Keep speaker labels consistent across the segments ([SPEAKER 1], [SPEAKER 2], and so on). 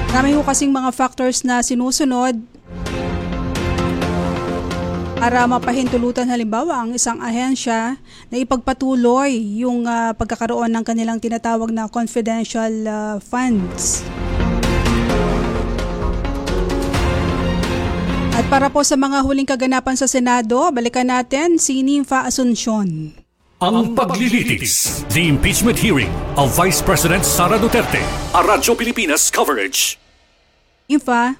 [SPEAKER 1] Marami ho kasing mga factors na sinusunod para mapahintulutan halimbawa ang isang ahensya na ipagpatuloy yung pagkakaroon ng kanilang tinatawag na confidential funds. At para po sa mga huling kaganapan sa Senado, balikan natin si Nympha Asuncion.
[SPEAKER 2] Ang paglilitis, the impeachment hearing of Vice President Sara Duterte, a Radyo Pilipinas coverage.
[SPEAKER 1] Nympha.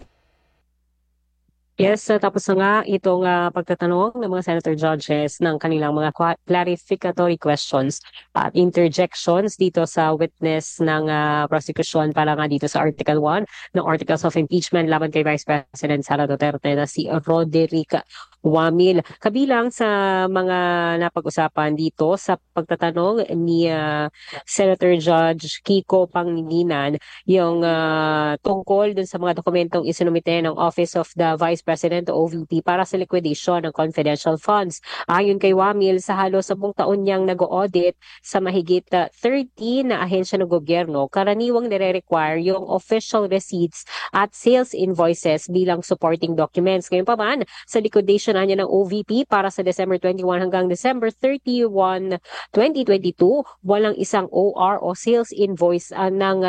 [SPEAKER 3] Yes, tapos na nga itong pagtatanong ng mga senator judges ng kanilang mga clarificatory questions at interjections dito sa witness ng prosecution para nga dito sa Article 1 ng Articles of Impeachment laban kay Vice President Sara Duterte na si Roderick Wamil. Kabilang sa mga napag-usapan dito sa pagtatanong ni Senator Judge Kiko Pangilinan yung tungkol dun sa mga dokumentong isinumite ng Office of the Vice President o OVP para sa liquidation ng confidential funds. Ayon kay Wamil, sa halos 10 taon niyang nag-audit sa mahigit 13 na ahensya ng gobyerno, karaniwang nire-require yung official receipts at sales invoices bilang supporting documents. Ngayon pa man, sa liquidation niya ng OVP para sa December 21 hanggang December 31, 2022, walang isang OR o sales invoice ang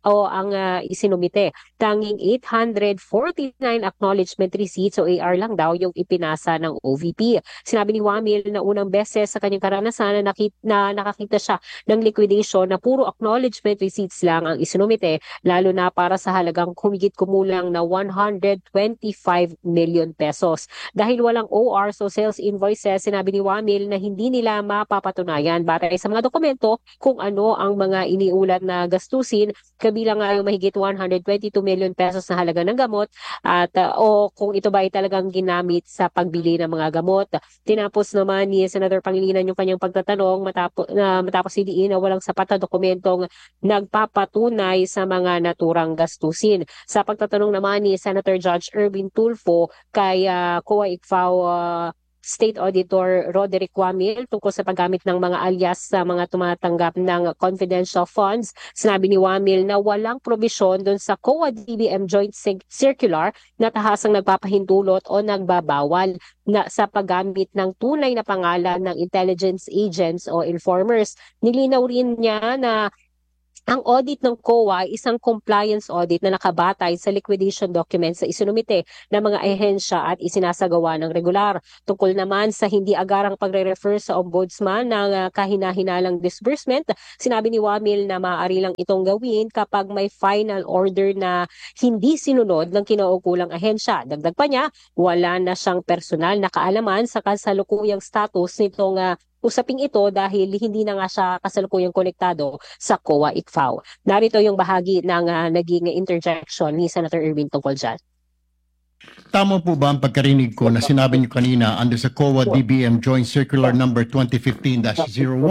[SPEAKER 3] isinumite. Tanging 849 acknowledgement receipts o AR lang daw yung ipinasa ng OVP. Sinabi ni Wamil na unang beses sa kanyang karanasan na nakakita siya ng liquidation na puro acknowledgement receipts lang ang isinumite, lalo na para sa halagang humigit kumulang na 125 million pesos. Dahil walang OR so sales invoices, sinabi ni Wamil na hindi nila mapapatunayan batay sa mga dokumento kung ano ang mga iniulat na gastusin, kabilang nga yung mahigit 122 million pesos na halaga ng gamot at o kung ito ba ay talagang ginamit sa pagbili ng mga gamot. Tinapos naman ni Senator Pangilinan yung kanyang pagtatanong matapos idiin na walang sapat na dokumentong nagpapatunay sa mga naturang gastusin. Sa pagtatanong naman ni Senator Judge Erwin Tulfo kay COA ICFAO State Auditor Roderick Wamil tungkol sa paggamit ng mga alias sa mga tumatanggap ng confidential funds. Sinabi ni Wamil na walang probisyon doon sa COA-DBM Joint Circular na tahasang nagpapahintulot o nagbabawal na sa paggamit ng tunay na pangalan ng intelligence agents o informers. Nilinaw rin niya na ang audit ng COA ay isang compliance audit na nakabatay sa liquidation documents na isinumite ng mga ahensya at isinasagawa ng regular. Tungkol naman sa hindi agarang pagre-refer sa ombudsman ng kahina-hinalang disbursement, sinabi ni Wamil na maaari lang itong gawin kapag may final order na hindi sinunod ng kinaukulang ahensya. Dagdag pa niya, wala na siyang personal na kaalaman sa kasalukuyang status nitong usaping ito dahil hindi na nga siya kasalukuyang konektado sa COA ICFAO. Narito yung bahagi ng naging interjection ni Senator Erwin tungkol dyan.
[SPEAKER 4] Tama po ba ang pagkarinig ko na sinabi niyo kanina under sa COA-DBM Joint Circular number 2015-01,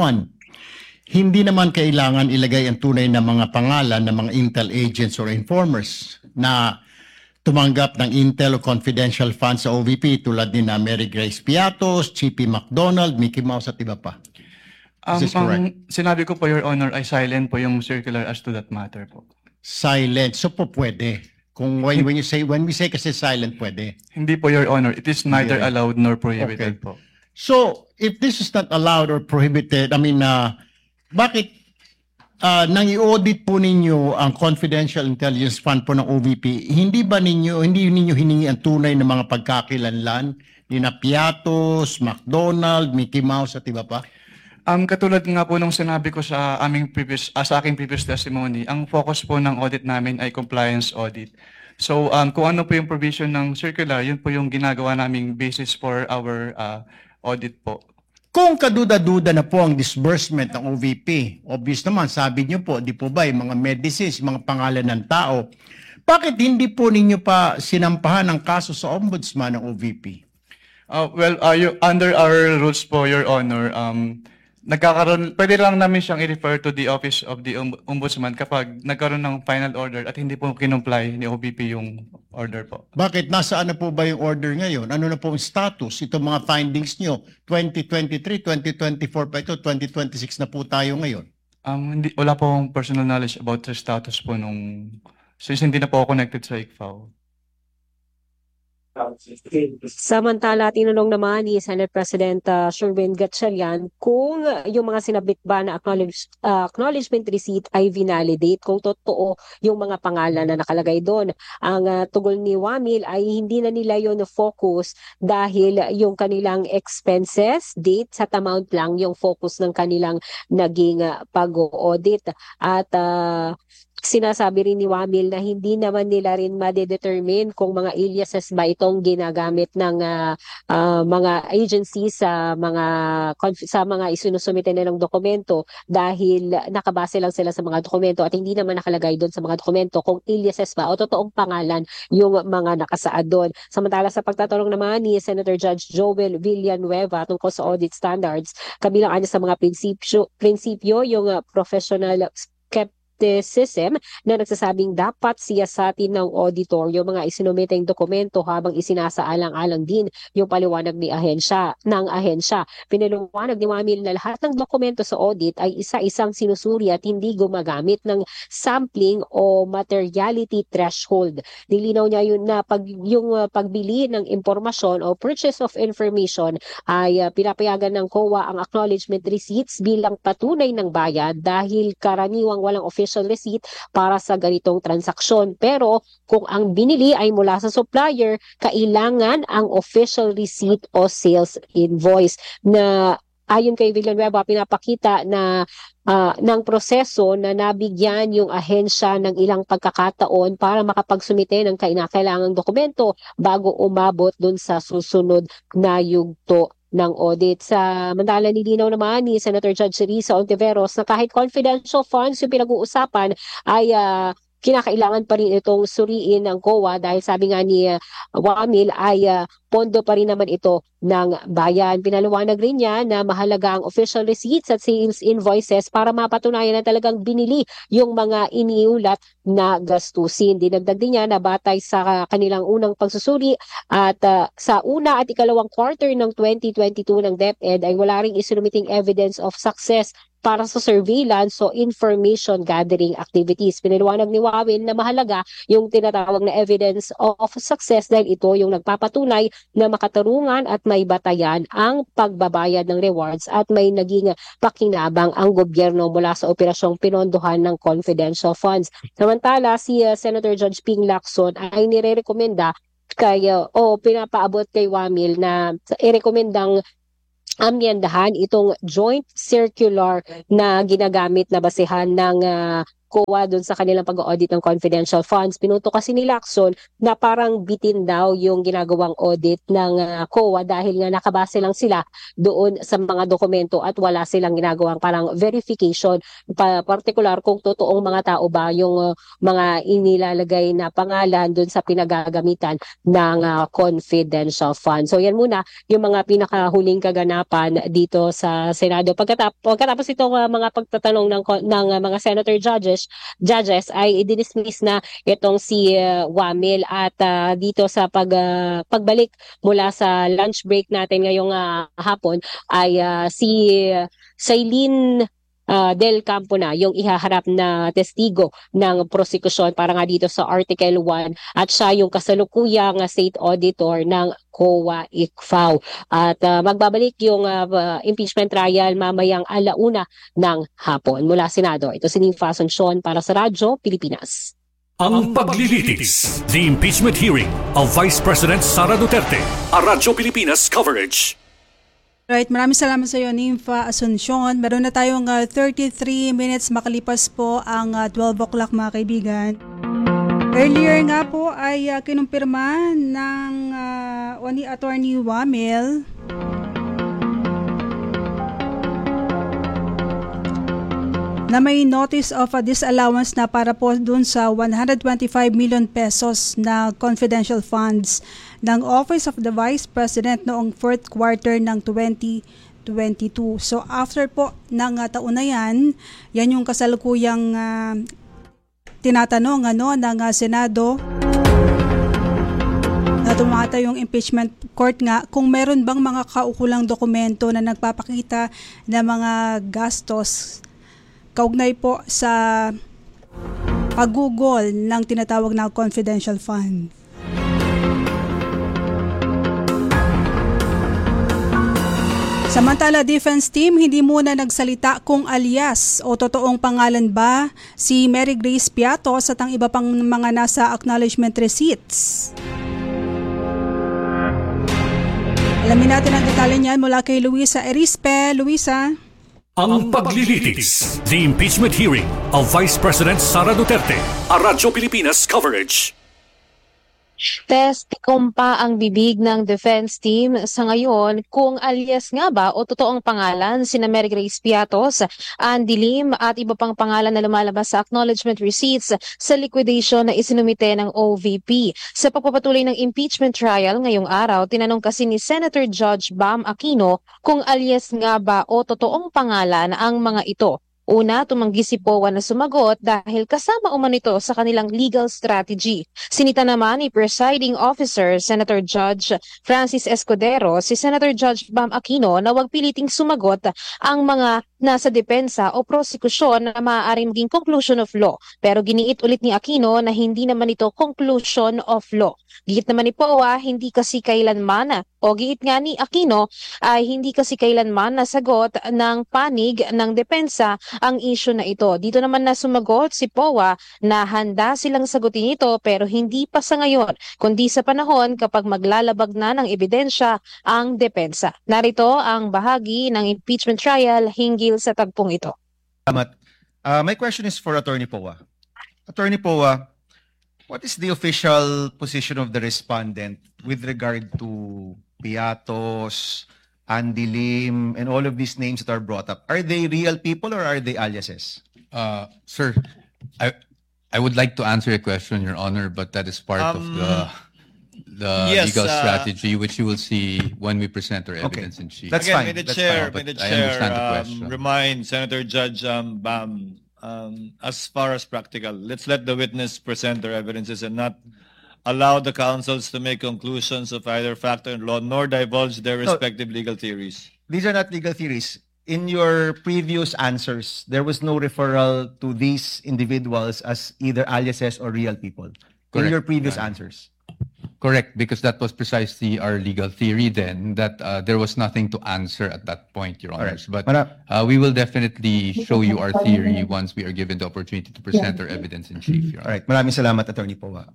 [SPEAKER 4] hindi naman kailangan ilagay ang tunay na mga pangalan ng mga intel agents or informers na tumanggap ng Intel o confidential funds sa OVP tulad ni na Mary Grace Piatos, Chippy McDonald, Mickey Mouse at iba pa. Is this correct?
[SPEAKER 5] Sinabi ko po, Your Honor, ay silent po yung circular as to that matter po.
[SPEAKER 4] Silent. So po pwede. Kung when we say kasi silent, pwede.
[SPEAKER 5] Hindi po, Your Honor. It is neither allowed nor prohibited po.
[SPEAKER 4] So if this is not allowed or prohibited, bakit nang i-audit po ninyo ang confidential intelligence fund po ng OVP, hindi ninyo hiningi ang tunay na mga pagkakilanlan ni na Piatos, McDonald, Mickey Mouse at iba pa?
[SPEAKER 5] Katulad nga po nung sinabi ko sa sa aking previous testimony, ang focus po ng audit namin ay compliance audit. So kung ano po yung provision ng circular, yun po yung ginagawa naming basis for our audit po.
[SPEAKER 4] Kung kaduda-duda na po ang disbursement ng OVP, obvious naman, sabi niyo po, di po ba, yung mga medicines, mga pangalan ng tao, bakit hindi po ninyo pa sinampahan ang kaso sa ombudsman ng OVP?
[SPEAKER 5] Under our rules po, Your Honor, pwede lang namin siyang i-refer to the Office of the Ombudsman kapag nagkaroon ng final order at hindi po kinumply ni OVP yung order po.
[SPEAKER 4] Bakit? Nasaan na po ba yung order ngayon? Ano na po ang status? Itong mga findings nyo, 2023, 2024 pa ito, 2026 na po tayo ngayon.
[SPEAKER 5] Wala po akong personal knowledge about the status po nung since hindi na po ako connected sa ICFAO.
[SPEAKER 3] Samantala, tinanong naman ni Senate President Sherwin Gatchalian kung yung mga sinabit ba na acknowledgement receipt ay vinalidate, kung totoo yung mga pangalan na nakalagay doon. Ang tugon ni Wamil ay hindi na nila yun focus dahil yung kanilang expenses, dates at amount lang yung focus ng kanilang naging pag-audit. At sinasabi rin ni Wamil na hindi naman nila rin ma-determine kung mga aliases ba itong ginagamit ng mga agencies sa mga isinusumite nilang dokumento dahil nakabase lang sila sa mga dokumento at hindi naman nakalagay doon sa mga dokumento kung aliases ba o totoong pangalan yung mga nakasaad doon. Samantala sa pagtatanong naman ni Senator Judge Joel Villanueva tungkol sa audit standards, kabilang sa mga prinsipyo yung professional skepticism na nagsasabing dapat siyasatin ng auditor yung mga isinumiteng dokumento habang isinasaalang-alang din yung paliwanag ng ahensya. Pinaliwanag ni Wamil na lahat ng dokumento sa audit ay isa-isang sinusuri at hindi gumagamit ng sampling o materiality threshold. Nilinaw niya yun na yung pagbili ng impormasyon o purchase of information ay pinapayagan ng COA ang acknowledgement receipts bilang patunay ng bayad dahil karaniwang walang official receipt para sa ganitong transaksyon. Pero kung ang binili ay mula sa supplier, kailangan ang official receipt o sales invoice na ayon kay Villanueva pinapakita na ng proseso na nabigyan yung ahensya ng ilang pagkakataon para makapagsumite ng kailangang dokumento bago umabot dun sa susunod na yugto ng audit. Sa mandala nilinaw naman ni Senator Judge Risa Ontiveros na kahit confidential funds yung pinag-uusapan ay kinakailangan pa rin itong suriin ng COA dahil sabi nga ni Wamil ay pondo pa rin naman ito ng bayan. Pinaliwanag rin niya na mahalaga ang official receipts at sales invoices para mapatunayan na talagang binili yung mga iniulat na gastusin. Dinagdag din niya na batay sa kanilang unang pagsusuri at sa una at ikalawang quarter ng 2022 ng DepEd ay wala ring isinumiting evidence of success para sa surveillance o information gathering activities. Pinaliwanag ni Wamil na mahalaga yung tinatawag na evidence of success dahil ito yung nagpapatunay na makatarungan at may batayan ang pagbabayad ng rewards at may naging pakinabang ang gobyerno mula sa operasyong pinondohan ng confidential funds. Samantala, si Senator Judge Ping Lacson ay nirerekomenda pinapaabot kay Wamil na irekomendang amyendahan itong joint circular na ginagamit na basehan ng COA doon sa kanilang pag-audit ng confidential funds. Pinuto kasi ni Lacson na parang bitin daw yung ginagawang audit ng COA dahil nga nakabase lang sila doon sa mga dokumento at wala silang ginagawang parang verification, particular kung totoong mga tao ba yung mga inilalagay na pangalan doon sa pinagagamitan ng confidential funds. So yan muna yung mga pinakahuling kaganapan dito sa Senado. Pagkatapos itong mga pagtatanong ng mga senator judges ay i-dismiss na itong si Wamil at dito sa pagbalik mula sa lunch break natin ngayong hapon ay si Sailin Del Campo na yung ihaharap na testigo ng prosekusyon para nga dito sa Article 1 at siya yung kasalukuyang state auditor ng COA ICFAO. At magbabalik yung impeachment trial mamayang 1:00 ng hapon mula Senado. Ito si Ning Asuncion para sa Radyo Pilipinas.
[SPEAKER 2] Ang paglilitis, the impeachment hearing of Vice President Sara Duterte, a Radyo Pilipinas coverage.
[SPEAKER 1] Right, maraming salamat sa iyo, Nympha Asuncion. Meron na tayong 33 minutes makalipas po ang 12 o'clock mga kaibigan. Earlier nga po ay kinumpirma ng ni Attorney Wamil na may notice of a disallowance na para po dun sa 125 million pesos na confidential funds ng Office of the Vice President noong fourth quarter ng 2022. So after po ng taon na yan yung kasalukuyang tinatanong ng Senado na tumata yung impeachment court nga kung meron bang mga kaukulang dokumento na nagpapakita na mga gastos kaugnay po sa paggugol ng tinatawag na confidential fund. Samantala, defense team hindi muna nagsalita kung alias o totoong pangalan ba si Mary Grace Piatos at ang iba pang mga nasa acknowledgement receipts. Alamin natin ang detalye niyan mula kay Luisa Erispe. Luisa.
[SPEAKER 2] Ang paglilitis, the impeachment hearing of Vice President Sara Duterte, a Radyo Pilipinas coverage.
[SPEAKER 3] Testikom pa ang bibig ng defense team sa ngayon kung alias nga ba o totoong pangalan sina Mary Grace Piatos, Andy Lim at iba pang pangalan na lumalabas sa acknowledgement receipts sa liquidation na isinumite ng OVP. Sa pagpapatuloy ng impeachment trial ngayong araw, tinanong kasi ni Senator Judge Bam Aquino kung alias nga ba o totoong pangalan ang mga ito. Una, tumanggi si POA na sumagot dahil kasama umano ito sa kanilang legal strategy. Sinita naman ni Presiding Officer Senator Judge Francis Escudero si Senator Judge Bam Aquino na huwag piliting sumagot ang mga nasa depensa o prosekusyon na maaaring maging conclusion of law. Pero giniit ulit ni Aquino na hindi naman ito conclusion of law. Giit naman ni POA, hindi kasi kailanman giit nga ni Aquino ay hindi kasi kailanman nasagot ng panig ng depensa ang issue na ito. Dito naman na sumagot si POA na handa silang sagutin ito pero hindi pa sa ngayon, kundi sa panahon kapag maglalabag na ng ebidensya ang depensa. Narito ang bahagi ng impeachment trial hinggil sa tagpong ito.
[SPEAKER 6] Salamat. My question is for Attorney POA. Attorney POA, what is the official position of the respondent with regard to Piatos, Andy Lim, and all of these names that are brought up? Are they real people or are they aliases?
[SPEAKER 7] Sir, I would like to answer your question, Your Honor, but that is part of the
[SPEAKER 8] yes,
[SPEAKER 7] legal strategy, which you will see when we present our evidence in chief.
[SPEAKER 6] That's
[SPEAKER 8] Again,
[SPEAKER 6] fine.
[SPEAKER 8] may the
[SPEAKER 6] That's
[SPEAKER 8] chair,
[SPEAKER 6] fine.
[SPEAKER 8] may the
[SPEAKER 7] I understand the
[SPEAKER 8] chair
[SPEAKER 7] question.
[SPEAKER 8] remind Senator Judge Bam, as far as practical, let's let the witness present their evidences and not allow the counsels to make conclusions of either fact or law, nor divulge their respective legal theories.
[SPEAKER 6] These are not legal theories. In your previous answers, there was no referral to these individuals as either aliases or real people. In
[SPEAKER 7] Correct.
[SPEAKER 6] your previous answers.
[SPEAKER 7] Correct, because that was precisely our legal theory then, that there was nothing to answer at that point, Your Honors. But we will definitely show you our theory once we are given the opportunity to present our evidence in chief, Your
[SPEAKER 6] All
[SPEAKER 7] Honor.
[SPEAKER 6] right. Maraming salamat, Attorney POA.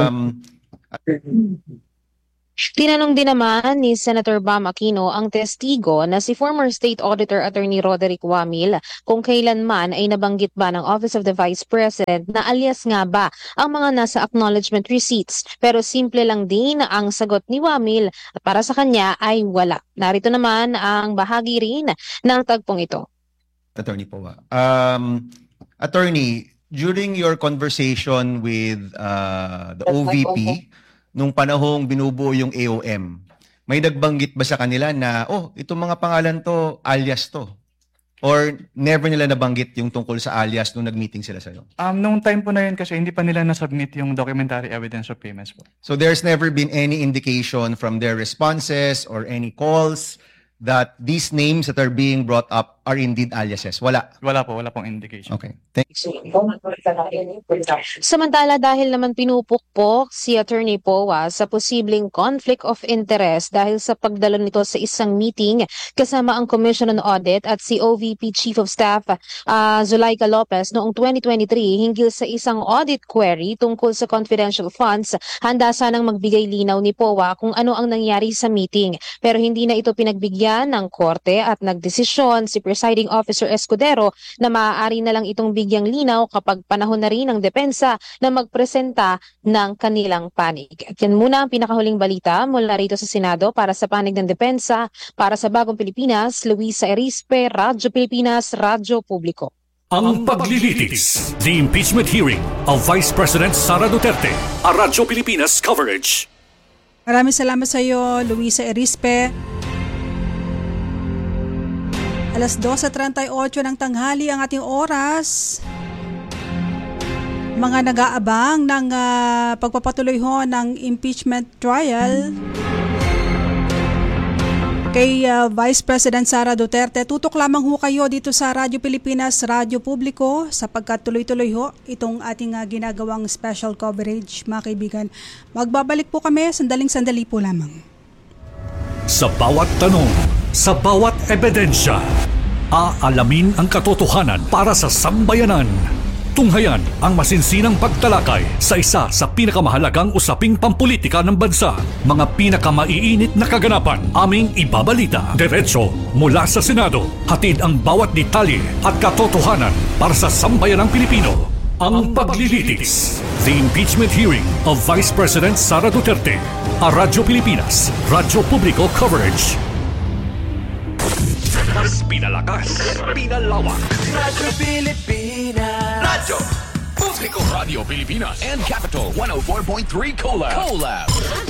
[SPEAKER 3] Tinanong din naman ni Senator Bam Aquino ang testigo na si former State Auditor Attorney Roderick Wamil kung kailanman ay nabanggit ba ng Office of the Vice President na alias nga ba ang mga nasa acknowledgement receipts. Pero simple lang din ang sagot ni Wamil at para sa kanya ay wala. Narito naman ang bahagi rin ng tagpong ito.
[SPEAKER 6] Attorney POA. Attorney, during your conversation with the OVP, nung panahong binubuo yung AOM, may nagbanggit ba sa kanila na, itong mga pangalan to, alias to? Or never nila nabanggit yung tungkol sa alias nung nag-meeting sila sa'yo?
[SPEAKER 5] Nung time po na yun kasi hindi pa nila nasubmit yung documentary evidence of payments po.
[SPEAKER 6] So there's never been any indication from their responses or any calls that these names that are being brought up are indeed aliases? Wala.
[SPEAKER 5] Wala pong indication.
[SPEAKER 6] Okay. Thanks.
[SPEAKER 3] Samantala dahil naman pinupukpok si Attorney POA sa posibleng conflict of interest dahil sa pagdalo nito sa isang meeting kasama ang Commission on Audit at si OVP Chief of Staff Zulaika Lopez noong 2023 hinggil sa isang audit query tungkol sa confidential funds, handa sanang magbigay linaw ni POA kung ano ang nangyari sa meeting. Pero hindi na ito pinagbigyan ng korte at nagdesisyon si Presiding Officer Escudero na maaari na lang itong bigyang linaw kapag panahon na rin ng depensa na magpresenta ng kanilang panig. At yan muna ang pinakahuling balita mula rito sa Senado para sa panig ng depensa. Para sa Bagong Pilipinas, Luisa Erispe, Radyo Pilipinas, Radyo Publiko.
[SPEAKER 2] Ang paglilitis, the impeachment hearing of Vice President Sara Duterte, a Radyo Pilipinas coverage.
[SPEAKER 1] Maraming salamat sa iyo, Luisa Erispe. 2:38 ng tanghali ang ating oras. Mga nag-aabang ng pagpapatuloy ho ng impeachment trial. kay Vice President Sara Duterte. Tutok lamang ho kayo dito sa Radyo Pilipinas, Radyo Publiko, sapagkat tuloy-tuloy ho itong ating ginagawang special coverage, mga kaibigan. Magbabalik po kami, sandaling-sandali po lamang.
[SPEAKER 2] Sa bawat tanong, sa bawat ebidensya, aalamin ang katotohanan para sa sambayanan. Tunghayan ang masinsinang pagtalakay sa isa sa pinakamahalagang usaping pampulitika ng bansa. Mga pinakamaiinit na kaganapan aming ibabalita. Diretso mula sa Senado. Hatid ang bawat detalye at katotohanan para sa sambayanang Pilipino. Ang paglilitis. The impeachment hearing of Vice President Sara Duterte. A Radyo Pilipinas, Radyo Publiko coverage. Mas pinalakas, pinalawak.
[SPEAKER 9] Radyo Pilipinas. Radyo Publiko. Radio Pilipinas and Capital 104.3 Collab.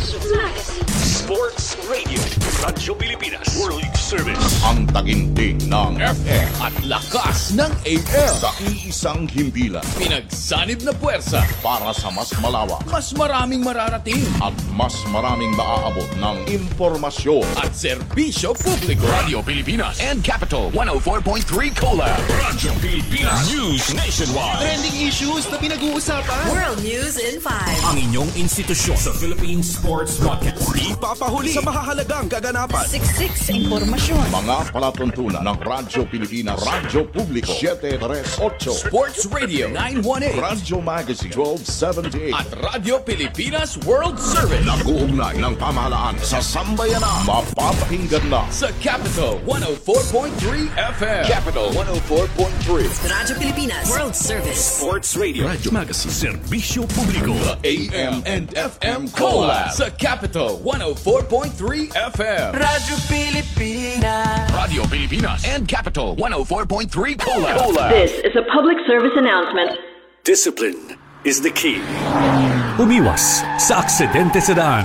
[SPEAKER 2] Sports Radio. Radyo Pilipinas. World Service.
[SPEAKER 10] Ang taginting ng
[SPEAKER 9] FM at lakas ng AM.
[SPEAKER 10] Sa iisang himpilan.
[SPEAKER 9] Pinagsanib na puwersa
[SPEAKER 10] Para sa mas malawak
[SPEAKER 9] mas maraming mararating
[SPEAKER 10] at mas maraming maaabot ng impormasyon.
[SPEAKER 9] at serbisyo publiko. Radio Pilipinas and Capital 104.3 Collab.
[SPEAKER 2] Radyo Pilipinas.
[SPEAKER 9] News nationwide.
[SPEAKER 11] Trending issues na pinag-uusapan.
[SPEAKER 12] World News in 5.
[SPEAKER 2] Ang inyong institusyon sa Philippine Sports Broadcast.
[SPEAKER 11] Ipapahuli sa mahahalagang kaganapan.
[SPEAKER 12] Siksik sa impormasyon.
[SPEAKER 10] Mga palatuntunan ng Radyo Pilipinas, Radyo Publiko 738,
[SPEAKER 9] Sports Radio 918
[SPEAKER 10] Radyo Magazine 1278
[SPEAKER 9] at Radio Pilipinas World Service
[SPEAKER 10] nag-uugnay ng pamahalaan sa sambayanan. Mapapakinggan na
[SPEAKER 9] sa Capital 104.3 FM. Capital 104.3.
[SPEAKER 12] Radyo Pilipinas World Service.
[SPEAKER 2] Sports Radio. Radyo Magazine. Serbisyo Publiko.
[SPEAKER 9] AM and FM Collab sa Capital 104.3 FM.
[SPEAKER 11] Radyo Pilipinas.
[SPEAKER 9] Radio Pilipinas and Capital 104.3 Collab.
[SPEAKER 13] This is a public service announcement.
[SPEAKER 2] Discipline is the key. Umiwas sa aksidente sa daan.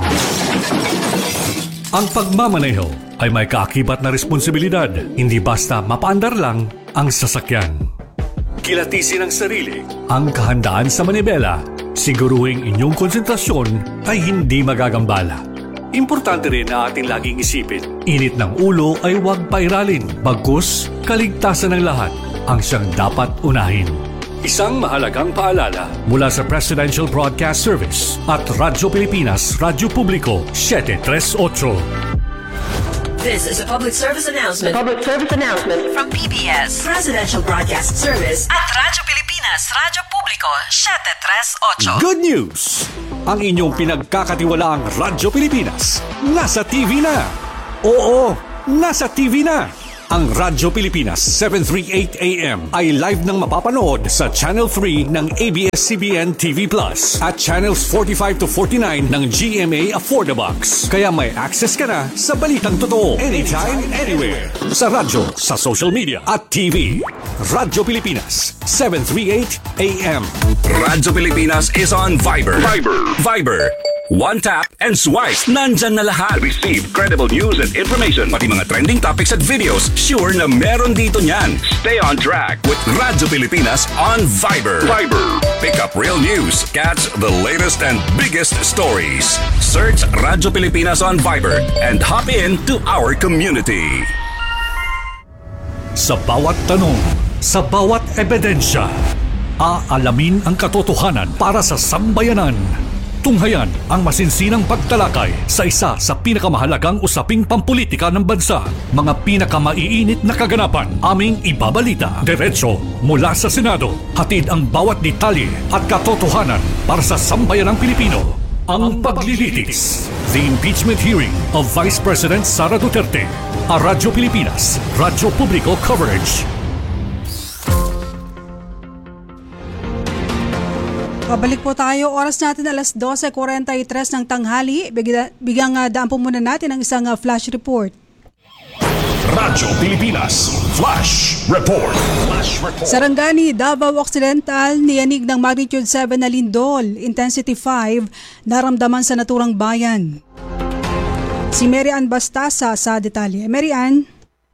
[SPEAKER 2] Ang pagmamaneho ay may kaakibat na responsibilidad. Hindi basta mapaandar lang ang sasakyan. Kilatisin ang sarili, ang kahandaan sa manibela. Siguruhing inyong konsentrasyon ay hindi magagambala. Importante rin na ating laging isipin, init ng ulo ay huwag pairalin. Bagkus, kaligtasan ng lahat ang siyang dapat unahin. Isang mahalagang paalala mula sa Presidential Broadcast Service at Radyo Pilipinas, Radyo Publiko 738.
[SPEAKER 12] This is a public service announcement.
[SPEAKER 13] Public service announcement
[SPEAKER 12] From PBS, Presidential Broadcast Service at Radyo Pilipinas, Radyo Publiko 738.
[SPEAKER 2] Good news! Ang inyong pinagkakatiwalaang Radyo Pilipinas nasa TV na. Oo, nasa TV na. Ang Radyo Pilipinas 738 AM ay live nang mapapanood sa Channel 3 ng ABS-CBN TV Plus at Channels 45 to 49 ng GMA Affordabox. Kaya may access ka na sa balitang totoo anytime, anywhere. Sa radyo, sa social media at TV. Radyo Pilipinas 738 AM.
[SPEAKER 14] Radyo Pilipinas is on Viber. Viber. One tap and swipe. Nandyan na lahat. Receive credible news and information. Pati mga trending topics at videos. Sure na meron dito niyan. Stay on track with Radyo Pilipinas on Viber. Pick up real news. Catch the latest and biggest stories. Search Radyo Pilipinas on Viber and hop in to our community.
[SPEAKER 2] Sa bawat tanong, sa bawat ebidensya, aalamin ang katotohanan para sa sambayanan. Tunghayan ang masinsinang pagtalakay sa isa sa pinakamahalagang usaping pampulitika ng bansa. Mga pinakamaiinit na kaganapan aming ibabalita. Diretso mula sa Senado. Hatid ang bawat detalye at katotohanan para sa sambayanang Pilipino. Ang paglilitis. The impeachment hearing of Vice President Sara Duterte. A Radyo Pilipinas, Radyo Publiko coverage.
[SPEAKER 1] Pabalik po tayo. Oras natin alas 12:43 ng tanghali. Bigang daan po muna natin ang isang flash report.
[SPEAKER 2] Radyo Pilipinas Flash Report.
[SPEAKER 1] Sarangani, Davao Occidental, niyanig ng magnitude 7 na lindol, intensity 5, naramdaman sa naturang bayan. Si Mary Ann Bastasa sa detalye. Mary Ann?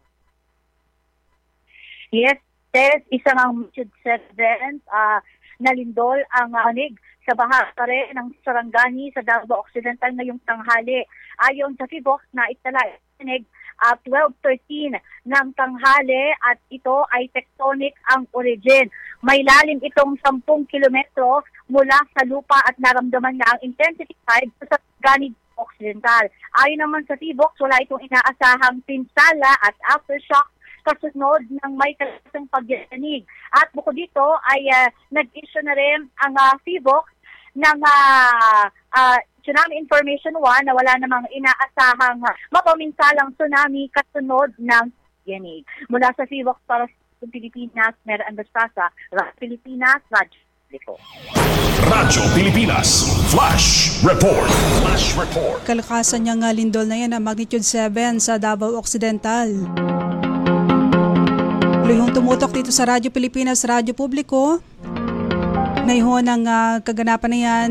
[SPEAKER 15] Yes, isang magnitude 7 na lindol ang anig sa bahagi ng Sarangani sa Davao Occidental ngayong tanghali. Ayon sa FIVOX na itala 12:13 ng tanghali at ito ay tectonic ang origin. May lalim itong 10 kilometro mula sa lupa at naramdaman nga ang intensity 5 sa Ganig Occidental. Ayon naman sa Tivox, wala itong inaasahang pinsala at aftershock kasunod ng may kalasang pagyanig. At bukod dito ay nag-issue na rin ang Tivox ng Tsunami Information 1 na wala namang inaasahang mapaminsalang tsunami kasunod ng yanig. Mula sa Tivox para sa Pilipinas, Mera Anastasa, Radyo Pilipinas, Radyo Publiko.
[SPEAKER 9] Radyo Pilipinas, Flash Report. Flash Report.
[SPEAKER 1] Kalakasan niyang lindol na yan, magnitude 7 sa Davao Occidental. Yung tumutok dito sa Radyo Pilipinas, Radyo Publiko. Naihon ang kaganapan na yan.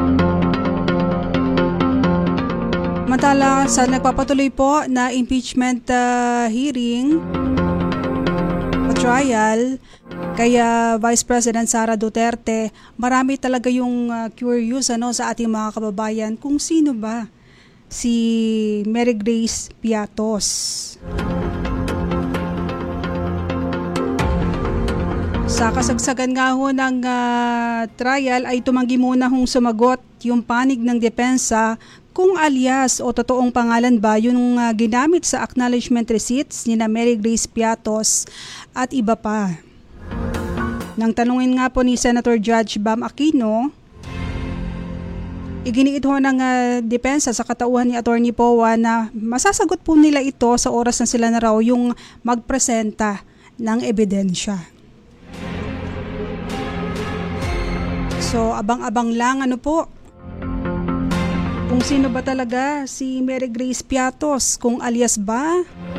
[SPEAKER 1] Mantala sa nagpapatuloy po na impeachment hearing o trial kaya Vice President Sara Duterte, marami talaga yung curious sa ating mga kababayan kung sino ba si Mary Grace Piatos. Sa kasagsagan nga ho ng trial ay tumanggi muna hong sumagot yung panig ng depensa kung alias o totoong pangalan ba yung ginamit sa acknowledgement receipts ni na Mary Grace Piatos at iba pa. Nang tanungin nga po ni Senator Judge Bam Aquino, iginiit ho ng depensa sa katauhan ni Attorney Powa na masasagot po nila ito sa oras na sila na raw yung magpresenta ng ebidensya. So, abang-abang lang po kung sino ba talaga si Mary Grace Piatos, kung alias ba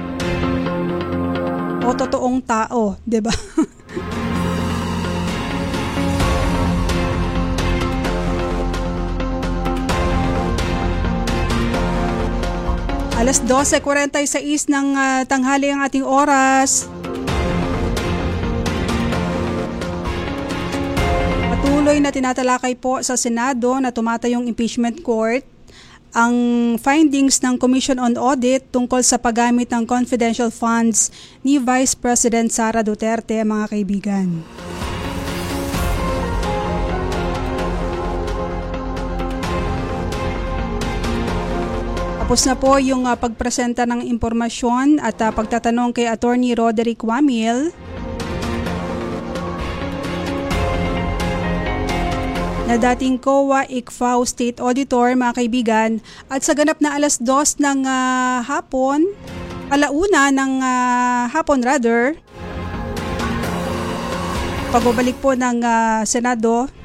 [SPEAKER 1] o totoong tao, 'di ba? Alas 12:46 ng tanghali ang ating oras. Patuloy na tinatalakay po sa Senado na tumatayong impeachment court ang findings ng Commission on Audit tungkol sa paggamit ng confidential funds ni Vice President Sara Duterte, mga kaibigan. Tapos na po yung pagpresenta ng impormasyon at pagtatanong kay Attorney Roderick Wamil na dating COA ICFAO State Auditor, mga kaibigan, at sa ganap na alas 2 ng hapon, alauna ng hapon rather, pagbabalik po ng Senado